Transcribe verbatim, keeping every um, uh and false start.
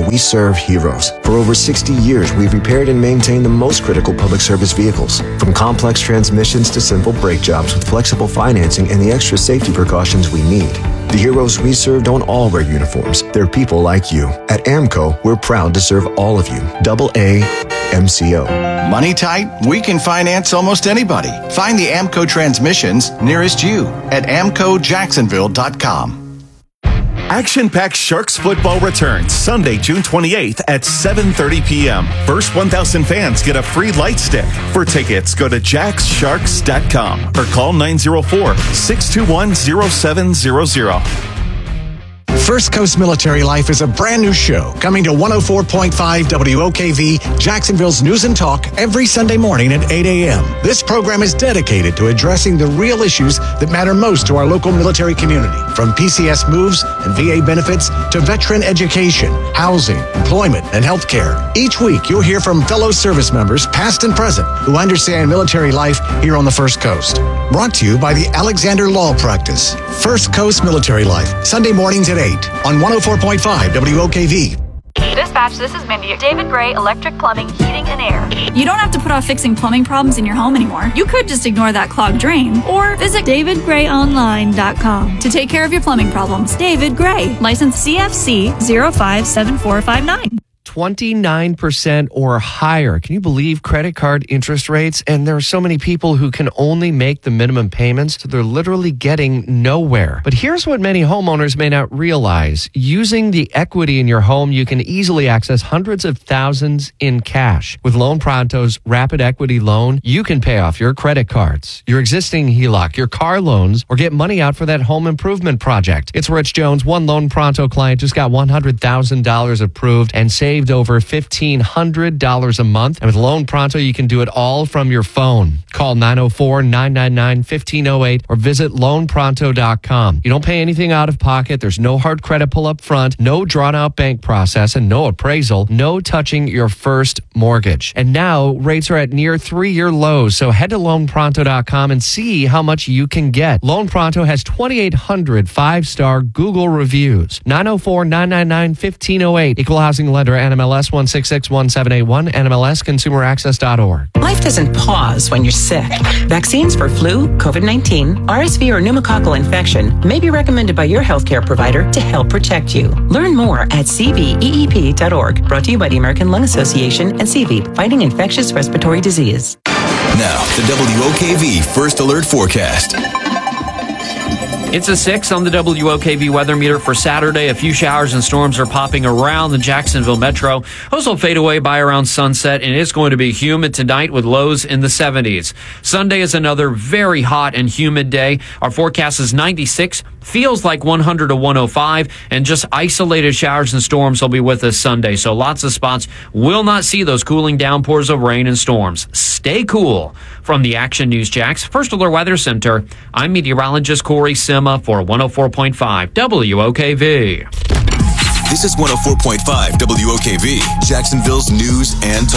we serve heroes. For over sixty years, we've repaired and maintained the most critical public service vehicles. From complex transmissions to simple brake jobs with flexible financing and the extra safety precautions we need. The heroes we serve don't all wear uniforms. They're people like you. At AAMCO, we're proud to serve all of you. Double A M C O. Money tight? We can finance almost anybody. Find the AAMCO transmissions nearest you at amco jacksonville dot com. Action-packed Sharks football returns Sunday, June twenty-eighth at seven thirty p.m. First one thousand fans get a free light stick. For tickets, go to jacks sharks dot com or call nine oh four, six two one, oh seven hundred. First Coast Military Life is a brand new show coming to one oh four point five W O K V, Jacksonville's News and Talk, every Sunday morning at eight a.m. This program is dedicated to addressing the real issues that matter most to our local military community, from P C S moves and V A benefits to veteran education, housing, employment, and health care. Each week, you'll hear from fellow service members, past and present, who understand military life here on the First Coast. Brought to you by the Alexander Law Practice. First Coast Military Life, Sunday mornings at eight on one oh four point five W O K V. Dispatch, this is Mindy. David Gray Electric Plumbing, Heating and Air. You don't have to put off fixing plumbing problems in your home anymore. You could just ignore that clogged drain or visit david gray online dot com to take care of your plumbing problems. David Gray, license C F C zero five seven four five nine. twenty-nine percent or higher. Can you believe credit card interest rates? And there are so many people who can only make the minimum payments, so they're literally getting nowhere. But here's what many homeowners may not realize. Using the equity in your home, you can easily access hundreds of thousands in cash. With Loan Pronto's Rapid Equity Loan, you can pay off your credit cards, your existing H E L O C, your car loans, or get money out for that home improvement project. It's Rich Jones. One Loan Pronto client just got one hundred thousand dollars approved and saved over fifteen hundred dollars a month. And with Loan Pronto, you can do it all from your phone. Call nine oh four, nine nine nine, one five oh eight or visit loan pronto dot com. You don't pay anything out of pocket. There's no hard credit pull up front, no drawn out bank process, and no appraisal, no touching your first mortgage. And now rates are at near three-year lows. So head to loan pronto dot com and see how much you can get. Loan Pronto has twenty-eight hundred five-star Google reviews. nine oh four, nine nine nine, one five oh eight. Equal housing lender, N M L S one six six one seven eight one, N M L S consumer access dot org. Life doesn't pause when you're sick. Vaccines for flu, COVID nineteen, R S V, or pneumococcal infection may be recommended by your healthcare provider to help protect you. Learn more at c v e e p dot org. Brought to you by the American Lung Association and C V, fighting infectious respiratory disease. Now, the W O K V First Alert Forecast. It's a six on the W O K V weather meter for Saturday. A few showers and storms are popping around the Jacksonville metro. Those will fade away by around sunset, and it's going to be humid tonight with lows in the seventies. Sunday is another very hot and humid day. Our forecast is ninety-six, feels like one hundred to one oh five, and just isolated showers and storms will be with us Sunday. So lots of spots will not see those cooling downpours of rain and storms. Stay cool. From the Action News Jax First Alert Weather Center, I'm meteorologist Corey Sima for one oh four point five W O K V. This is one oh four point five W O K V, Jacksonville's News and Talk.